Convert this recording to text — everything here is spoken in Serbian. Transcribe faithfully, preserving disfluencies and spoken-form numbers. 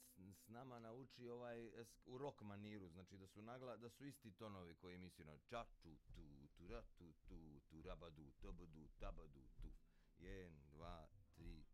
s, s nama nauči ovaj u rock maniru, znači da su nagla, da su isti tonovi koji misli na ča tu tu tu ra tu tu tu rabadu tabadu tabadu tu. jedan, dva, tri,